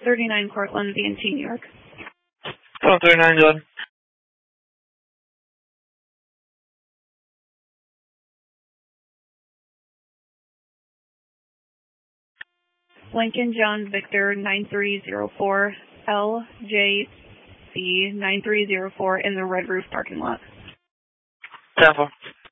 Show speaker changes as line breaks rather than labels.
39 Cortland, VNT, New York.
1239, go ahead.
Lincoln John Victor 9304 LJC 9304 in the Red Roof parking lot.
10-4.